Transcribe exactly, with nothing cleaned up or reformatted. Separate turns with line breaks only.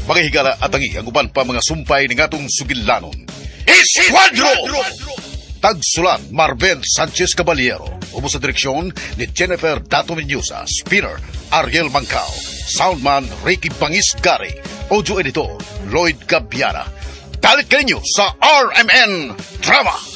Mga higala at tangi ang uban pa mga sumpay ng atong sugilanon. Esquadro! Tagsulat Marvel Sanchez Caballero. Ubo sa direksyon ni Jennifer Dato Menyusa. Spinner Ariel Mancao. Soundman Ricky Bangis Gary. Audio editor Lloyd Gabiana. Dalit kayo sa R M N Drama.